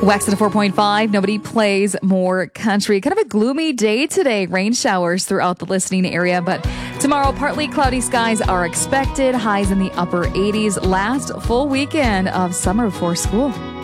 Wax at a 4.5. Nobody plays more country. Kind of a gloomy day today. Rain showers throughout the listening area, but tomorrow partly cloudy skies are expected. Highs in the upper 80s. Last full weekend of summer before school.